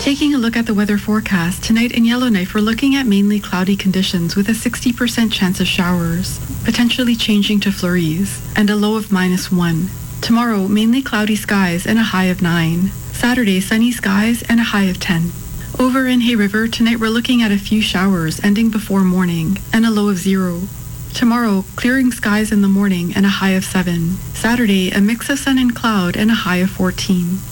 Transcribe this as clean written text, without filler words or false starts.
Taking a look at the weather forecast, tonight in Yellowknife we're looking at mainly cloudy conditions with a 60% chance of showers, potentially changing to flurries, and a low of -1. Tomorrow, mainly cloudy skies and a high of 9. Saturday, sunny skies and a high of 10. Over in Hay River, tonight we're looking at a few showers ending before morning and a low of 0. Tomorrow, clearing skies in the morning and a high of 7. Saturday, a mix of sun and cloud and a high of 14.